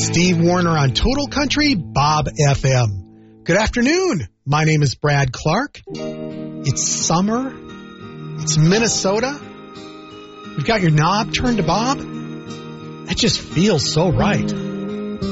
Steve Warner on Total Country, Bob FM. Good afternoon. My name is Brad Clark. It's summer. It's Minnesota. You've got your knob turned to Bob. That just feels so right.